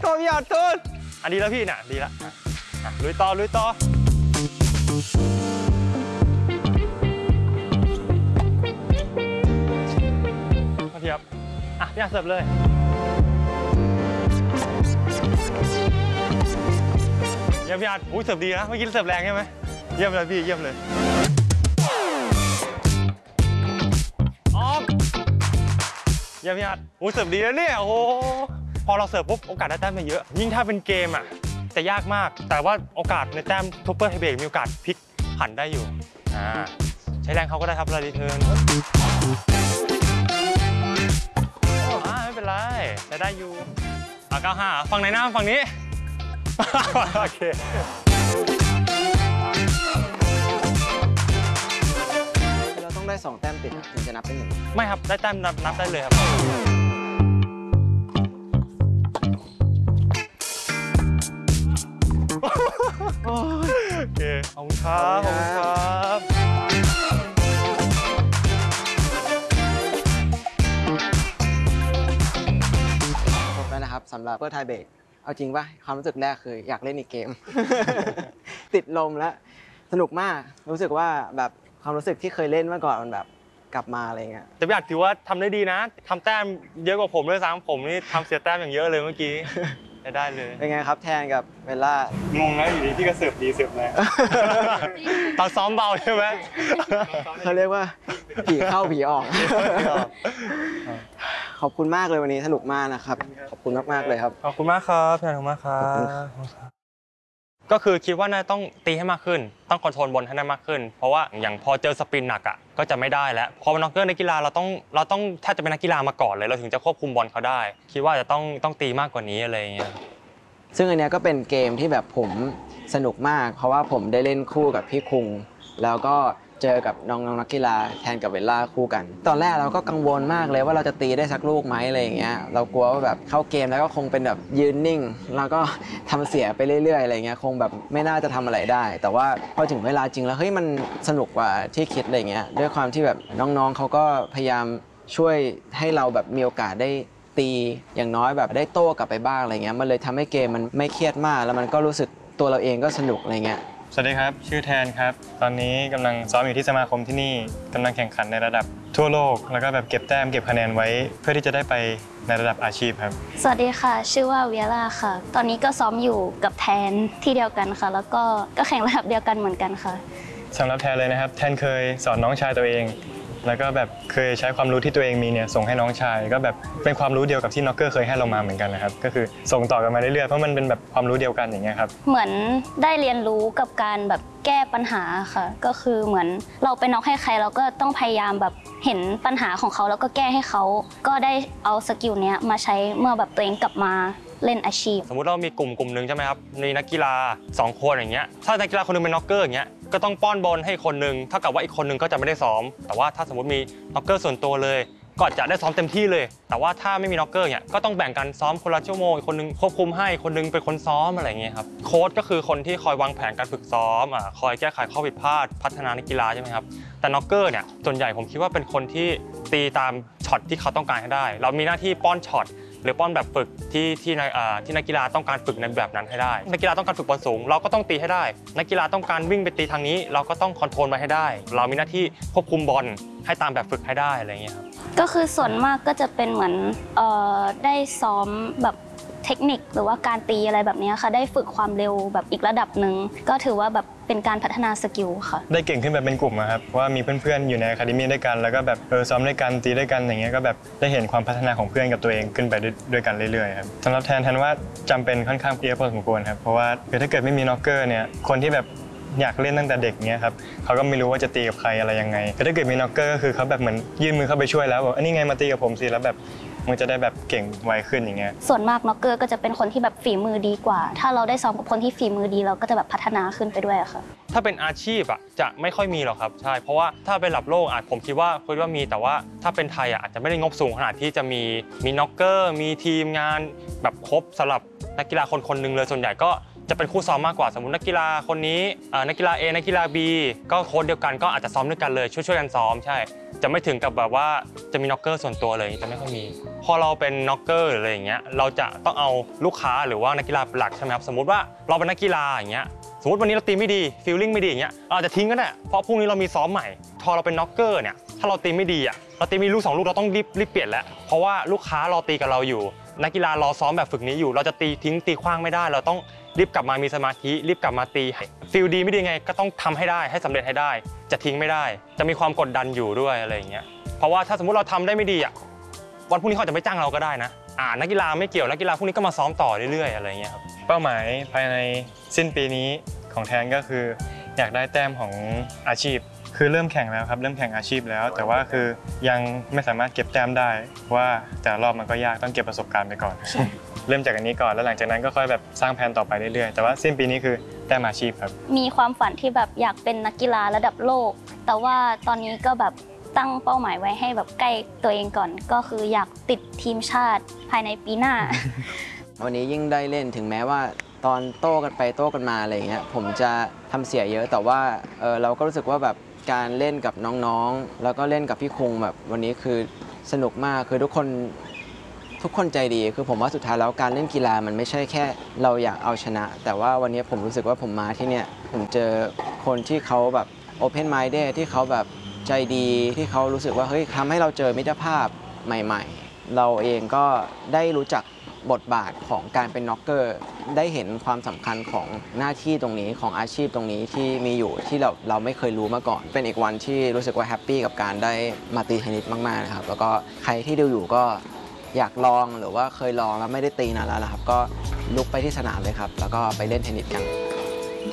go พี่อาร์ตุนอันนี้แล้วพี่น่ะดีละลุยต่อพอดีครับพี่อาร์เสิร์ฟเลยเยี่ยมพี่อาร์เสิร์ฟดีนะเมื่อกี้เสิร์ฟแรงใช่ไหมเยี่ยมเลยพี่เยี่ยมเลยเยี่ยมพี่อาร์เสิร์ฟดีแล้วเนี่ยโอ้โหพอเราเสิร์ฟปุ๊บโอกาสได้แต้มมาเยอะยิ่งถ้าเป็นเกมจะยากมากแต่ว่าโอกาสในแต้มทูเปอร์ไฮเบรกมีโอกาสพลิกผันได้อยู่ใช้แรงเขาก็ได้ครับเวลารีเทิร์นไม่เป็นไรจะได้อยู่95ฝั่งไหนนะฝั่งนี้โอเคเราต้องได้2แต้มติดถึงจะนับเป็น1 ไม่ครับได้แต้มนับได้เลยครับโอเคขอบคุณครับจบแล้วนะครับสำหรับเปิดไทยเบรกเอาจริงป่ะความรู้สึกแรกคืออยากเล่นอีกเกม ติดลมแล้วสนุกมากรู้สึกว่าแบบความรู้สึกที่เคยเล่นเมื่อก่อนมันแบบกลับมาอะไรเงี้ยแต่พี่อยากถือว่าทำได้ดีนะทำแต้มเยอะกว่าผมด้วยซ้ำผมนี่ทำเสียแต้มอย่างเยอะเลยเมื่อกี้ได้เลยเป็นไงครับแทนกับเวล่างงนะอยู่ดีพี่ก็เสิร์ฟดีเสิร์ฟแรงตอนซ้อมเบาใช่ไหมเขาเรียกว่าผีเข้าผีออกขอบคุณมากเลยวันนี้สนุกมากนะครับขอบคุณมากเลยครับขอบคุณมากครับขอบคุณมากครับก็คือคิดว่าน่าต้องตีให้มากขึ้นต้องคอนโทรลบอลให้ได้มากขึ้นเพราะว่าอย่างพอเจอสปินหนักก็จะไม่ได้แล้วพอเป็นน็อกเกอร์ในกีฬาเราต้องถ้าจะเป็นนักกีฬามาก่อนเลยเราถึงจะควบคุมบอลเขาได้คิดว่าจะต้องตีมากกว่านี้อะไรอย่างเงี้ยซึ่งอันนี้ก็เป็นเกมที่แบบผมสนุกมากเพราะว่าผมได้เล่นคู่กับพี่คุงแล้วก็เจอกับน้องนักกีฬาแทนกับเวลล่าคู่กันตอนแรกเราก็กังวลมากเลยว่าเราจะตีได้สักลูกไหมอะไรอย่างเงี้ยเรากลัวว่าแบบเข้าเกมแล้วก็คงเป็นแบบยืนนิ่งแล้วก็ทำเสียไปเรื่อยๆอะไรเงี้ยคงแบบไม่น่าจะทำอะไรได้แต่ว่าพอถึงเวลาจริงแล้วเฮ้ยมันสนุกกว่าที่คิดอะไรเงี้ยด้วยความที่แบบน้องๆเขาก็พยายามช่วยให้เราแบบมีโอกาสได้ตีอย่างน้อยแบบได้โต้กลับไปบ้างอะไรเงี้ยมันเลยทำให้เกมมันไม่เครียดมากแล้วมันก็รู้สึกตัวเราเองก็สนุกอะไรเงี้ยสวัสดีครับชื่อแทนครับตอนนี้กำลังซ้อมอยู่ที่สมาคมที่นี่กำลังแข่งขันในระดับทั่วโลกแล้วก็แบบเก็บแต้มเก็บคะแนนไว้เพื่อที่จะได้ไปในระดับอาชีพครับสวัสดีค่ะชื่อว่าเวียร่าค่ะตอนนี้ก็ซ้อมอยู่กับแทนที่เดียวกันค่ะแล้วก็แข่งระดับเดียวกันเหมือนกันค่ะสำหรับแทนเลยนะครับแทนเคยสอนน้องชายตัวเองแล้วก็แบบเคยใช้ความรู้ที่ตัวเองมีเนี่ยส่งให้น้องชายก็แบบเป็นความรู้เดียวกับที่น็อกเกอร์เคยให้เรามาเหมือนกันนะครับก็คือส่งต่อกันมาเรื่อยๆเพราะมันเป็นแบบความรู้เดียวกันอย่างเงี้ยครับเหมือนได้เรียนรู้กับการแบบแก้ปัญหาค่ะก็คือเหมือนเราไปน็อกให้ใครเราก็ต้องพยายามแบบเห็นปัญหาของเขาแล้วก็แก้ให้เขาก็ได้เอาสกิลเนี้ยมาใช้เมื่อแบบตัวเองกลับมาเล่นอาชีพสมมุติเรามีกลุ่มหนึ่งใช่ไหมครับมีนักกีฬา2คนอย่างเงี้ยถ้านักกีฬาคนนึงเป็นน็อกเกอร์อย่างเงี้ยก็ต้องป้อนบอลให้คนนึงเท่ากับว่าอีกคนนึงก็จะไม่ได้ซ้อมแต่ว่าถ้าสมมติมีน็อกเกอร์ส่วนตัวเลยก็จะได้ซ้อมเต็มที่เลยแต่ว่าถ้าไม่มีน็อกเกอร์เนี่ยก็ต้องแบ่งกันซ้อมคนละชั่วโมงอีกคนนึงควบคุมให้คนนึงเป็นคนซ้อมอะไรเงี้ยครับโค้ชก็คือคนที่คอยวางแผนการฝึกซ้อมคอยแก้ไขข้อผิดพลาดพัฒนานักกีฬาใช่ไหมครับแต่น็อกเกอร์เนี่ยส่วนใหญ่ผมคิดว่าเป็นคนที่ตีตามช็อตที่เขาต้องการให้ได้เรามีหน้าที่ป้อนช็อตหรือป้อนแบบฝึกที่นักกีฬาต้องการฝึกในแบบนั้นให้ได้นักกีฬาต้องการฝึกบอลสูงเราก็ต้องตีให้ได้นักกีฬาต้องการวิ่งไปตีทางนี้เราก็ต้องคอนโทรลมาให้ได้เรามีหน้าที่ควบคุมบอลให้ตามแบบฝึกให้ได้อะไรอย่างเงี้ยครับก็คือส่วนมากก็จะเป็นเหมือนได้ซ้อมแบบเทคนิคหรือว่าการตีอะไรแบบนี้ค่ะได้ฝึกความเร็วแบบอีกระดับหนึ่งก็ถือว่าแบบเป็นการพัฒนาสกิลค่ะได้เก่งขึ้นแบบเป็นกลุ่มครับว่ามีเพื่อนๆอยู่ในอะคาเดมี่ด้วยกันแล้วก็แบบซ้อมด้วยกันตีด้วยกันอย่างเงี้ยก็แบบได้เห็นความพัฒนาของเพื่อนกับตัวเองขึ้นไปด้วยกันเรื่อยๆครับสำหรับแทนว่าจำเป็นค่อนข้างเยอะพอสมควรครับเพราะว่าถ้าเกิดไม่มีน็อกเกอร์เนี่ยคนที่แบบอยากเล่นตั้งแต่เด็กเนี้ยครับเขาก็ไม่รู้ว่าจะตีกับใครอะไรยังไงแต่ถ้าเกิดมีน็อกเกอร์ก็คือเขาแบบเหมือนยื่นมือเข้าไปช่วยแล้วบอกอันนี้ไงมาตีกับผมสิแล้วแบบมันจะได้แบบเก่งไวขึ้นอย่างเงี้ยส่วนมากน็อกเกอร์ก็จะเป็นคนที่แบบฝีมือดีกว่าถ้าเราได้ซ้อมกับคนที่ฝีมือดีเราก็จะแบบพัฒนาขึ้นไปด้วยค่ะถ้าเป็นอาชีพจะไม่ค่อยมีหรอกครับใช่เพราะว่าถ้าเป็นระดับโลกผมคิดว่ามีแต่ว่าถ้าเป็นไทยอาจจะไม่ได้งบสูงขนาดที่จะมีน็อกเกอร์มีทีมงานแบบครบสำหรับนักกีฬาคนนึงเลยส่วนใหญ่ก็จะเป็นคู่ซ้อมมากกว่าสมมุตินักกีฬาคนนี้นักกีฬา A นักกีฬา B ก็โค้ชเดียวกันก็อาจจะซ้อมด้วยกันเลยช่วยๆกันซ้อมใช่จะไม่ถึงกับแบบว่าจะมีน็อกเกอร์ส่วนตัวเลยจะไม่ค่อยมีพอเราเป็นน็อกเกอร์หรืออะไรอย่างเงี้ยเราจะต้องเอาลูกค้าหรือว่านักกีฬาเป็นหลักใช่ไหมครับสมมติว่าเราเป็นนักกีฬาอย่างเงี้ยสมมติวันนี้เราตีไม่ดีฟีลลิ่งไม่ดีอย่างเงี้ยเราอาจจะทิ้งก็ได้เพราะพรุ่งนี้เรามีซ้อมใหม่พอเราเป็นน็อกเกอร์เนี่ยถ้าเราตีไม่ดีเราตีมีลูก2 ลูกเราต้องรีบเปลี่ยนแล้วเพราะว่าลูกค้ารอตีกับเราอยู่นักกีฬารอซ้อมแบบฝึกนี้อยู่เราจะตีทิ้งตีขว้างไม่ได้เราต้องรีบกลับมามีสมาธิรีบกลับมาตีฟีลดีไม่ดีไงก็ต้องทำให้ได้ให้สำเร็จให้ได้จะทิ้งไม่ได้จะมีความกดดันอยู่ด้วยอะไรอย่างเงี้ยเพราะว่าถ้าสมมุติเราทำได้ไม่ดีวันพรุ่งนี้เขาจะไม่จ้างเราก็ได้นะนักกีฬาไม่เกี่ยวนักกีฬาพรุ่งนี้ก็มาซ้อมต่อเรื่อยๆอะไรอย่างเงี้ยครับเป้าหมายภายในสิ้นปีนี้ของแทนก็คืออยากได้แต้มของอาชีพคือเริ่มแข่งแล้วครับเริ่มแข่งอาชีพแล้วแต่ว่าคือยังไม่สามารถเก็บแต้มได้ว่าแต่รอบมันก็ยากต้องเก็บประสบการณ์ไปก่อนเริ่มจากอันนี้ก่อนแล้วหลังจากนั้นก็ค่อยแบบสร้างแผนต่อไปเรื่อยๆแต่ว่าสิ้นปีนี้คือแต้มอาชีพครับมีความฝันที่แบบอยากเป็นนักกีฬาระดับโลกแต่ว่าตอนนี้ก็แบบตั้งเป้าหมายไว้ให้แบบใกล้ตัวเองก่อนก็คืออยากติดทีมชาติภายในปีหน้าวันนี้ยิ่งได้เล่นถึงแม้ว่าตอนโต้กันไปโต้กันมาอะไรเงี้ยผมจะทำเสียเยอะแต่ว่าเราก็รู้สึกว่าแบบการเล่นกับน้องๆแล้วก็เล่นกับพี่คงแบบวันนี้คือสนุกมากคือทุกคนใจดีคือผมว่าสุดท้ายแล้วการเล่นกีฬามันไม่ใช่แค่เราอยากเอาชนะแต่ว่าวันนี้ผมรู้สึกว่าผมมาที่เนี่ยผมเจอคนที่เขาแบบ open minded ที่เขาแบบใจดีที่เขารู้สึกว่าเฮ้ยทำให้เราเจอมิตรภาพใหม่ๆเราเองก็ได้รู้จักบทบาทของการเป็นน็อกเกอร์ได้เห็นความสำคัญของหน้าที่ตรงนี้ของอาชีพตรงนี้ที่มีอยู่ที่เราไม่เคยรู้มาก่อนเป็นอีกวันที่รู้สึกว่าแฮปปี้กับการได้มาตีเทนนิสมากๆนะครับแล้วก็ใครที่ดูอยู่ก็อยากลองหรือว่าเคยลองแล้วไม่ได้ตีนานแล้วนะครับก็ลุกไปที่สนามเลยครับแล้วก็ไปเล่นเทนนิสกัน